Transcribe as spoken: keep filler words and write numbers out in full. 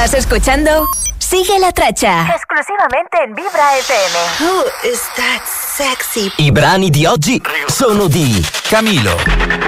Estás escuchando Sigue la Traccia. Esclusivamente in Vibra F M. Oh, is that sexy? I brani di oggi sono di Camilo,